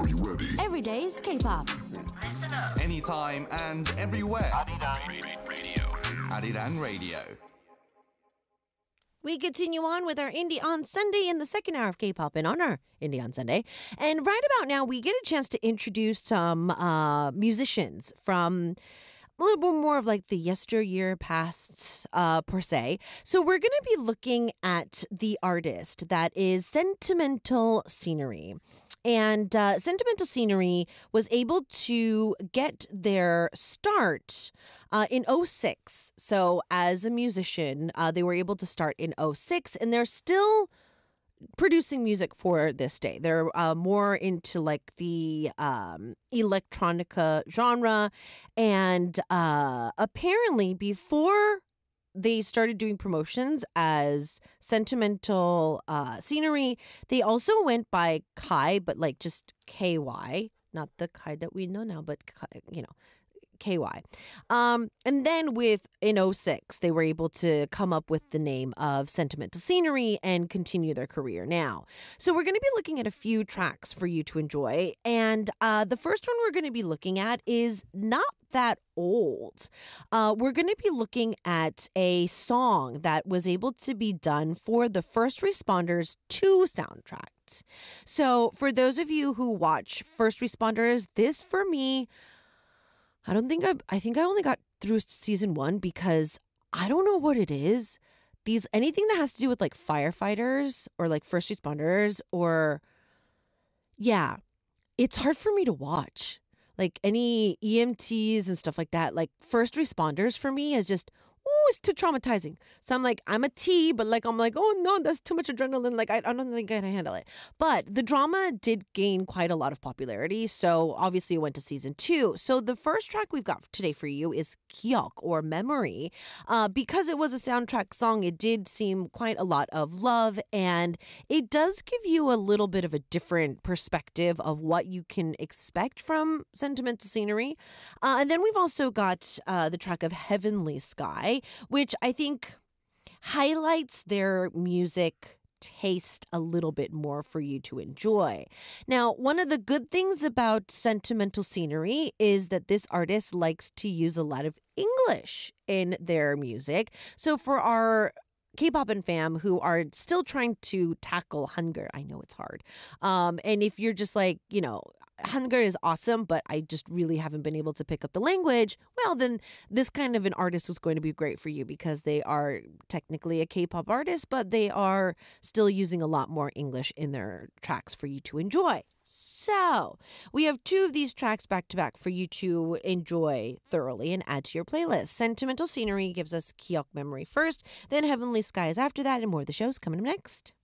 Every day's K-pop. Listen up. Anytime and everywhere. Arirang Radio. We continue on with our Indie on Sunday in the second hour of K-pop in honor Indie on Sunday. And right about now, we get a chance to introduce some musicians from a little bit more of like the yesteryear past per se. So we're going to be looking at the artist that is Sentimental Scenery. And Sentimental Scenery was able to get their start in '06. So as a musician, they were able to start in '06, and they're still producing music for this day. They're more into like the electronica genre. And apparently before they started doing promotions as Sentimental Scenery, they also went by Kai, but like just KY, not the Kai that we know now, but KY. And then in '06, they were able to come up with the name of Sentimental Scenery and continue their career now. So we're going to be looking at a few tracks for you to enjoy. And the first one we're going to be looking at is not that old. We're going to be looking at a song that was able to be done for the First Responders 2 soundtrack. So for those of you who watch First Responders, this for me, I think I only got through season 1 because I don't know what it is. Anything that has to do with like firefighters or like first responders it's hard for me to watch. Like any EMTs and stuff like that, like first responders for me is just, it's too traumatizing. So I'm a T, but I'm like, oh no, that's too much adrenaline. Like, I don't think I can handle it. But the drama did gain quite a lot of popularity. So obviously it went to season 2. So the first track we've got today for you is Kyok, or Memory. Because it was a soundtrack song, it did seem quite a lot of love. And it does give you a little bit of a different perspective of what you can expect from Sentimental Scenery. And then we've also got the track of Heavenly Sky, which I think highlights their music taste a little bit more for you to enjoy. Now, one of the good things about Sentimental Scenery is that this artist likes to use a lot of English in their music. So for our K-pop and fam who are still trying to tackle Hangul, I know it's hard. And if you're just like, Hangul is awesome, but I just really haven't been able to pick up the language, well, then this kind of an artist is going to be great for you because they are technically a K-pop artist, but they are still using a lot more English in their tracks for you to enjoy. So we have 2 of these tracks back to back for you to enjoy thoroughly and add to your playlist. Sentimental Scenery gives us Kyok Memory first, then Heavenly Skies after that, and more of the show's coming up next.